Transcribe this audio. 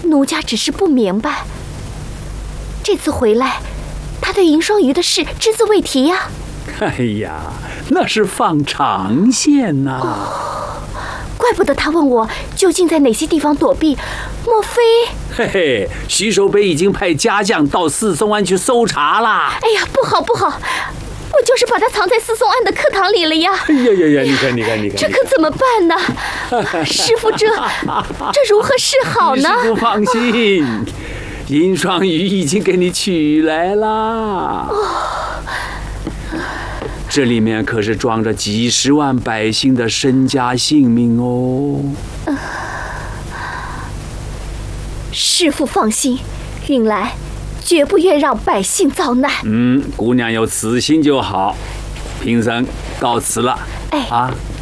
奴家只是不明白，这次回来，他对银双鱼的事只字未提呀。 哎呀，那是放长线呐。 怪不得他问我究竟在哪些地方躲避，莫非…… 嘿嘿，徐守备已经派家将到四松庵去搜查啦。 哎呀，不好不好，我就是把它藏在四松庵的课堂里了呀。 哎呀，你看， 这可怎么办呢？师父，这如何是好呢？ 师父放心，银双鱼已经给你取来啦。这里面可是装着几十万百姓的身家性命哦。 师父放心，允来绝不愿让百姓遭难。 姑娘有此心就好。贫僧告辞了。 哎， 啊。